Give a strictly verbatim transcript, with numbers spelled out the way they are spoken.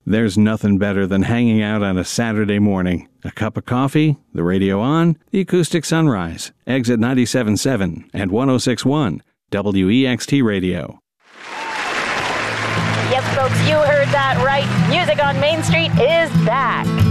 There's nothing better than hanging out on a Saturday morning. A cup of coffee, the radio on, the acoustic sunrise, Exit ninety-seven point seven and one oh six point one, W E X T Radio. Yes, folks, you heard that right. Music on Main Street is back.